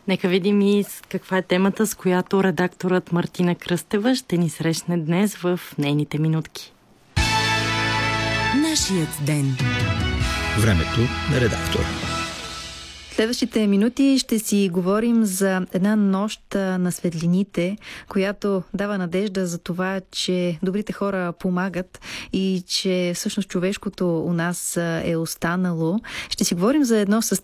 Нека видим и каква е темата, с която редакторът Мартина Кръстева ще ни срещне днес в нейните минутки. Нашият ден. Времето на редактора. Следващите минути ще си говорим за една нощ на светлините, която дава надежда за това, че добрите хора помагат и че всъщност човешкото у нас е останало. Ще си говорим за едно